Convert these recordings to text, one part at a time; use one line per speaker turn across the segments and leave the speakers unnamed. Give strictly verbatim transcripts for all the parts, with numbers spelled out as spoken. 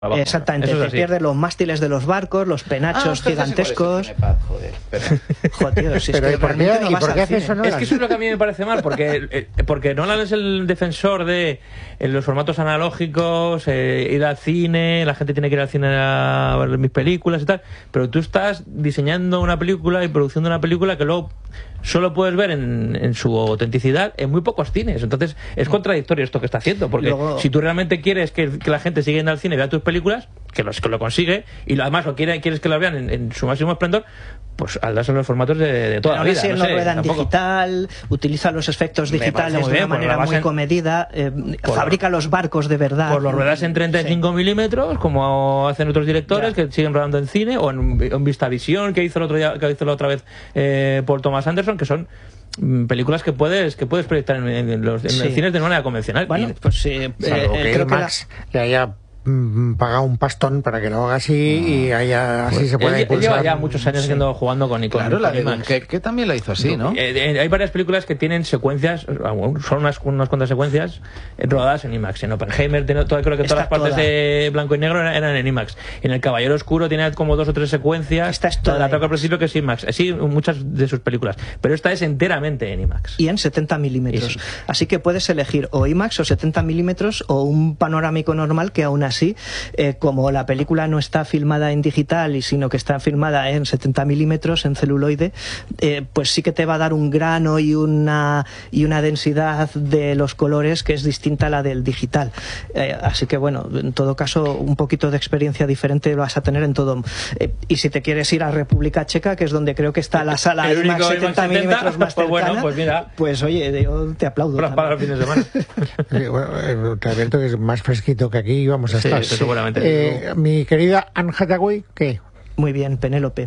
Abajo.
Exactamente, te pierdes los mástiles de los barcos, los penachos ah, gigantescos.
Joder,
Joder, tío, si
pero
es que
¿por qué,
no
¿y por qué hace eso Nolan?
Es que eso es lo que a mí me parece mal, porque, eh, porque Nolan es el defensor de eh, los formatos analógicos, eh, ir al cine, la gente tiene que ir al cine a ver mis películas y tal, pero tú estás diseñando una película y produciendo una película que luego solo puedes ver en, en su autenticidad en muy pocos cines. Entonces es contradictorio esto que está haciendo, porque Luego... si tú realmente quieres que, que la gente siga yendo al cine y vea tus películas, que, los, que lo consigue, y lo, además lo quiere, quieres que las vean en, en su máximo esplendor, pues hazlas en los formatos de, de toda
Pero
la vida.
Si
no
lo
sé,
rueda en
tampoco...
digital, utiliza los efectos digitales de una manera muy en... comedida, eh, fabrica
lo...
los barcos de verdad.
Pues los ruedas en treinta y cinco sí. milímetros, como hacen otros directores ya. que siguen rodando en cine, o en, en VistaVision, que hizo el otro día, que hizo la otra vez eh, Paul Thomas Anderson, que son películas que puedes que puedes proyectar en, en los, en sí. los cines de manera convencional.
Bueno,
y,
pues sí, eh,
salvo
eh,
que
creo
Max
que la...
le haya pagado un pastón para que lo haga así no. y haya, así
pues
se pueda
él,
impulsar.
Él lleva ya muchos años sí. jugando con Icon.
Claro, la de Dunkerque que también la hizo así, ¿no?
Eh, eh, hay varias películas que tienen secuencias, son unas, unas cuantas secuencias rodadas en IMAX. En Oppenheimer, tiene, todo, creo que todas Está las partes toda. de blanco y negro eran, eran en IMAX. En El Caballero Oscuro tiene como dos o tres secuencias.
Esta es toda
la toca al principio que es IMAX. Sí, muchas de sus películas. Pero esta es enteramente en IMAX.
Y en setenta milímetros. Sí. Así que puedes elegir o IMAX o setenta milímetros o un panorámico normal que aún así, eh, como la película no está filmada en digital y sino que está filmada en setenta milímetros en celuloide, eh, pues sí que te va a dar un grano y una y una densidad de los colores que es distinta a la del digital. Eh, así que bueno, en todo caso un poquito de experiencia diferente lo vas a tener en todo. Eh, y si te quieres ir a República Checa, que es donde creo que está la sala IMAX setenta milímetros más
pues
cercana,
bueno, pues mira,
pues oye, yo te aplaudo.
Para, para los fines de semana.
Sí, bueno, te advierto que es más fresquito que aquí vamos a
sí,
estar.
Seguramente.
Eh, mi querida Anne Hathaway, ¿qué?
Muy bien, Penélope.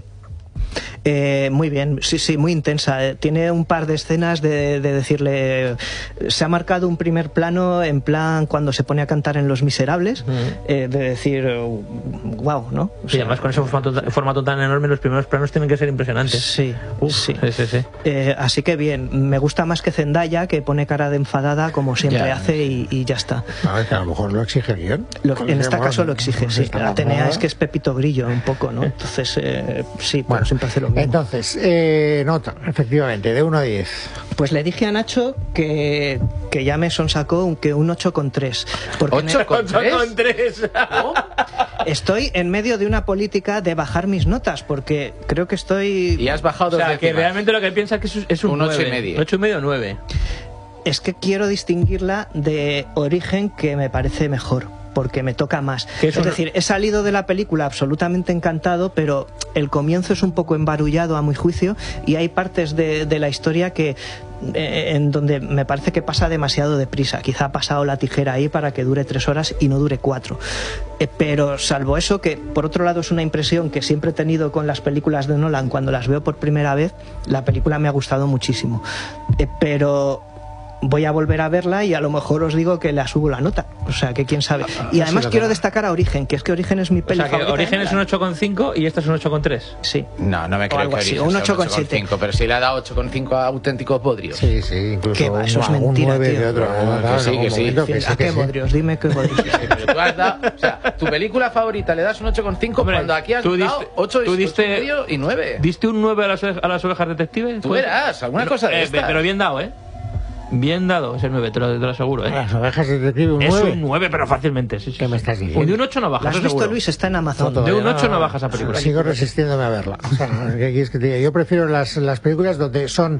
Eh, muy bien, sí, sí, muy intensa. Eh, tiene un par de escenas de, de decirle... Se ha marcado un primer plano en plan cuando se pone a cantar en Los Miserables, uh-huh. eh, de decir, wow, ¿no? O sea,
y además con ese formato, formato tan enorme, los primeros planos tienen que ser impresionantes.
Sí,
Uf,
sí.
sí, sí, sí.
Eh, así que bien, me gusta más que Zendaya, que pone cara de enfadada como siempre yeah. hace y, y ya está.
A ver, que a lo mejor lo exige el guión.
Lo, en este caso lo exige, sí.
La
Atenea es que es Pepito Grillo un poco, ¿no? Entonces, eh, sí, bueno, pues siempre hace lo mismo.
Entonces, eh, nota, efectivamente, de uno a diez.
Pues le dije a Nacho que, que ya me sonsacó un, que un ocho coma tres.
¿ocho coma tres?
Estoy en medio de una política de bajar mis notas, porque creo que estoy...
Y has bajado dos
O sea,
décimas.
que realmente lo que piensas que es, es un,
un ocho y medio.
ocho y medio o nueve.
Es que quiero distinguirla de Origen, que me parece mejor, porque me toca más. Es
un...
decir, he salido de la película absolutamente encantado, pero el comienzo es un poco embarullado a mi juicio y hay partes de, de la historia que eh, en donde me parece que pasa demasiado deprisa. Quizá ha pasado la tijera ahí para que dure tres horas y no dure cuatro. Eh, pero salvo eso, que por otro lado es una impresión que siempre he tenido con las películas de Nolan, cuando las veo por primera vez, la película me ha gustado muchísimo. Eh, pero... voy a volver a verla y a lo mejor os digo que la subo la nota, o sea que quién sabe. Y además quiero destacar a Origen, que es que Origen es mi peli
o sea, que
favorita.
Origen es un ocho coma cinco y esta es un ocho coma tres.
Sí.
No, no me creo que
Origen un ocho coma siete.
Pero si le ha dado ocho coma cinco a auténticos bodrios.
Sí, sí, incluso
¿Qué va? Eso es mentira, tío.
De otro,
no, no, que sí, que sí.
Momento, que sí,
¿A
que
qué
sí.
bodrios? Dime qué bodrios.
Sí, pero tú has dado, o sea, tu película favorita le das un ocho coma cinco cuando aquí has
tú
dado
diste,
ocho
tú diste,
y nueve.
¿Diste un nueve a las, a las ovejas detectives?
Tú verás, alguna cosa de
eh,
estas.
Pero bien dado, ¿eh? Bien dado ese nueve, te lo, te lo aseguro, ¿eh?
Las ovejas se describe un
es
nueve.
Es un nueve, pero fácilmente, sí, sí.
¿Qué me estás diciendo?
De un ocho no bajas,
¿La has visto,
seguro.
Luis? Está en Amazon.
No,
de un ocho
no,
no bajas a película.
Sigo resistiéndome a verla. O sea, ¿qué quieres que te diga? Yo prefiero las, las películas donde son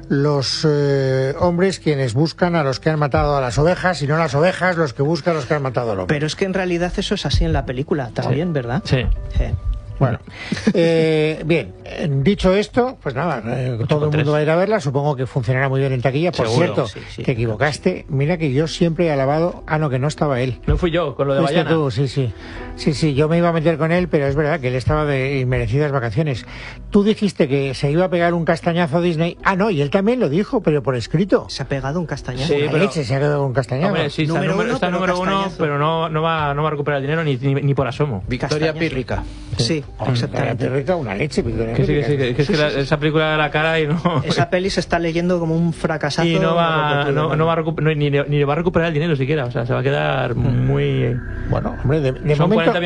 los eh, hombres quienes buscan a los que han matado a las ovejas y no las ovejas los que buscan a los que han matado al hombre.
Pero es que en realidad eso es así en la película también,
sí.
¿verdad?
Sí.
sí.
Bueno, eh, bien, dicho esto, pues nada, eh, todo el mundo va a ir a verla, supongo que funcionará muy bien en taquilla. Por
Seguro,
cierto,
sí, sí.
te equivocaste, mira que yo siempre he alabado, ah no, que no estaba él.
No fui yo, con lo de
Fuiste
Bayana.
tú, sí, sí, sí, sí, yo me iba a meter con él, pero es verdad que él estaba de inmerecidas vacaciones. Tú dijiste que se iba a pegar un castañazo a Disney, ah no, y él también lo dijo, pero por escrito.
Se ha pegado un castañazo.
Sí,
La
pero...
leche, se ha quedado un castañazo.
Hombre, sí, está
número
número,
uno,
está
pero
número uno,
castañazo.
pero no, no, va, no va a recuperar el dinero ni, ni, ni por asomo.
Victoria Pírrica.
Sí. Exactamente.
Rica una leche.
Que sí, que sí, que, que es que la, esa película de la cara y no...
Esa peli se está leyendo como un fracasazo.
Y no va, no, no va a recuper, no, ni, ni va a recuperar el dinero siquiera, o sea, se va a quedar muy...
Bueno, hombre, de, de
Son
momento...